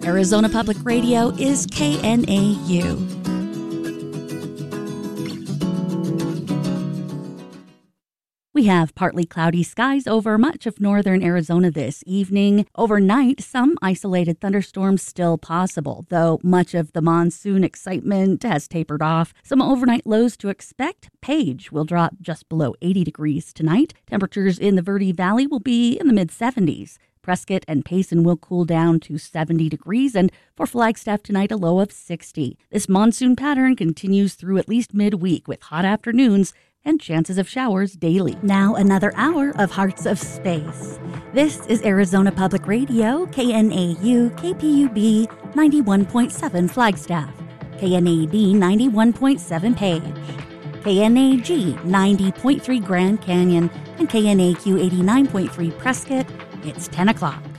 Arizona Public Radio is KNAU. We have partly cloudy skies over much of northern Arizona this evening. Overnight, some isolated thunderstorms still possible, though much of the monsoon excitement has tapered off. Some overnight lows to expect. Page will drop just below 80 degrees tonight. Temperatures in the Verde Valley will be in the mid-70s. Prescott and Payson will cool down to 70 degrees, and for Flagstaff tonight, a low of 60. This monsoon pattern continues through at least midweek with hot afternoons and chances of showers daily. Now another hour of Hearts of Space. This is Arizona Public Radio, KNAU, KPUB 91.7 Flagstaff, KNAD 91.7 Page, KNAG 90.3 Grand Canyon, and KNAQ 89.3 Prescott. It's 10 o'clock.